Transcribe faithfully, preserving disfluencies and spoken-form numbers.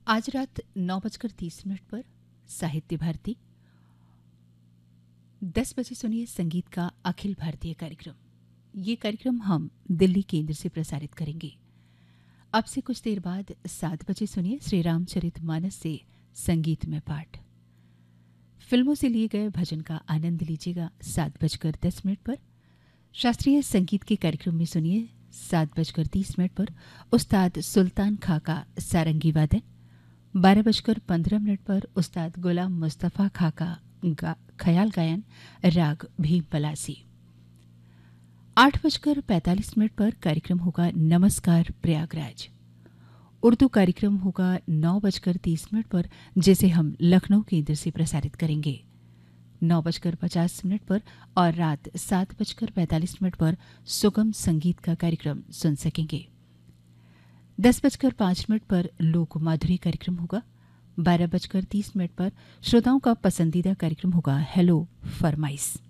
आज रात नौ बजकर तीस मिनट पर साहित्य भारती, दस बजे सुनिए संगीत का अखिल भारतीय कार्यक्रम। ये कार्यक्रम हम दिल्ली केंद्र से प्रसारित करेंगे। अब से कुछ देर बाद सात बजे सुनिए श्री रामचरितमानस से संगीत में पाठ। फिल्मों से लिए गए भजन का आनंद लीजिएगा। सात बजकर दस मिनट पर शास्त्रीय संगीत के कार्यक्रम में सुनिए सात बजकर तीस मिनट पर उस्ताद सुल्तान खां का सारंगी वादन। बारह बजकर पंद्रह मिनट पर उस्ताद गुलाम मुस्तफ़ा खां का गा, ख्याल गायन राग भीम पलासी। आठ बजकर पैंतालीस मिनट पर कार्यक्रम होगा नमस्कार प्रयागराज। उर्दू कार्यक्रम होगा नौ बजकर तीस मिनट पर, जिसे हम लखनऊ केंद्र से प्रसारित करेंगे। नौ बजकर पचास मिनट पर और रात सात बजकर पैंतालीस मिनट पर सुगम संगीत का कार्यक्रम सुन सकेंगे। दस बजकर पाँच मिनट पर लोक माधुरी कार्यक्रम होगा। बारह बजकर तीस मिनट पर श्रोताओं का पसंदीदा कार्यक्रम होगा हेलो फरमाइश।